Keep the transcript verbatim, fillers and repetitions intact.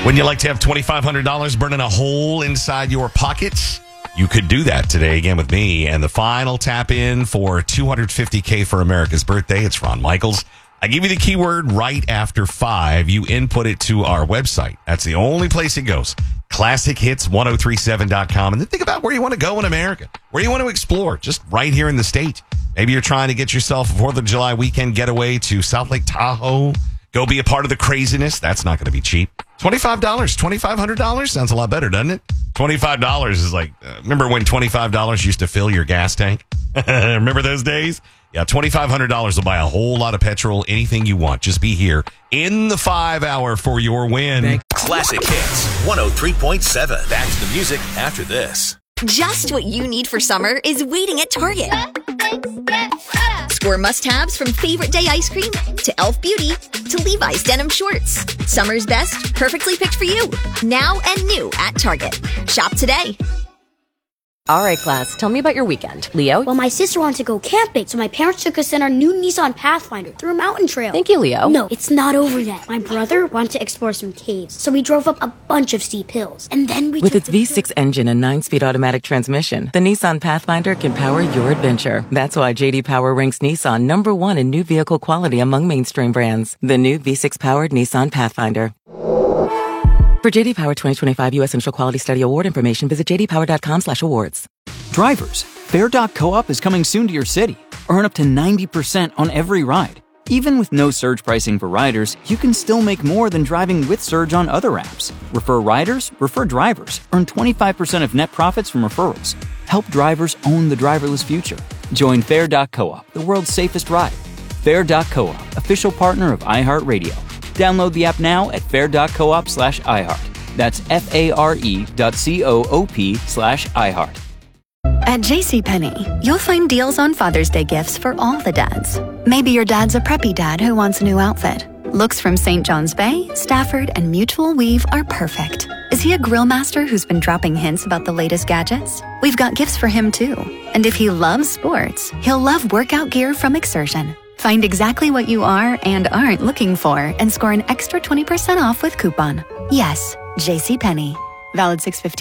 Wouldn't you like to have twenty-five hundred dollars burning a hole inside your pockets? You could do that today again with me. And the final tap in for two hundred fifty thousand for America's birthday. It's Ron Michaels. I give you the keyword right after five. You input it to our website. That's the only place it goes. classic hits ten thirty-seven dot com. And then think about where you want to go in America, where you want to explore, just right here in the state. Maybe you're trying to get yourself a fourth of July weekend getaway to South Lake Tahoe. Go be a part of the craziness. That's not going to be cheap. twenty-five dollars, twenty-five hundred dollars sounds a lot better, doesn't it? twenty-five dollars is like, uh, remember when twenty-five dollars used to fill your gas tank? Remember those days? Yeah, twenty-five hundred dollars will buy a whole lot of petrol, anything you want. Just be here in the five hour for your win. Classic Hits one oh three point seven. Back to the music after this. Just what you need for summer is waiting at Target. Score must-haves from Favorite Day ice cream to e l f Beauty to Levi's denim shorts. Summer's best, perfectly picked for you. Now and new at Target. Shop today. All right, class, tell me about your weekend. Leo? Well, my sister wanted to go camping, so my parents took us in our new Nissan Pathfinder through a mountain trail. Thank you, Leo. No, it's not over yet. My brother wanted to explore some caves, so we drove up a bunch of steep hills. And then we With took its the V six engine and nine-speed automatic transmission, the Nissan Pathfinder can power your adventure. That's why J D Power ranks Nissan number one in new vehicle quality among mainstream brands. The new V six-powered Nissan Pathfinder. For J D Power twenty twenty-five U S Initial Quality Study Award information, visit j d power dot com slash awards. Drivers, Fair dot co-op is coming soon to your city. Earn up to ninety percent on every ride. Even with no surge pricing for riders, you can still make more than driving with surge on other apps. Refer riders, refer drivers. Earn twenty-five percent of net profits from referrals. Help drivers own the driverless future. Join Fair dot co-op, the world's safest ride. Fair dot co-op, official partner of iHeartRadio. Download the app now at fair dot coop slash iHeart. That's F-A-R-E dot C-O-O-P slash iHeart. At JCPenney, you'll find deals on Father's Day gifts for all the dads. Maybe your dad's a preppy dad who wants a new outfit. Looks from Saint John's Bay, Stafford, and Mutual Weave are perfect. Is he a grill master who's been dropping hints about the latest gadgets? We've got gifts for him too. And if he loves sports, he'll love workout gear from Exertion. Find exactly what you are and aren't looking for and score an extra twenty percent off with coupon. Yes, JCPenney. Valid six fifteen.